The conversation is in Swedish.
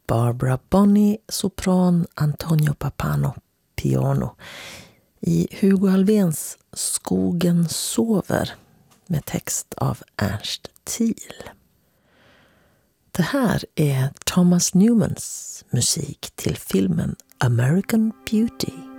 Barbara Bonney, sopran, Antonio Pappano, piano. I Hugo Alvéns Skogen sover med text av Ernst Thiel. Det här är Thomas Newmans musik till filmen American Beauty.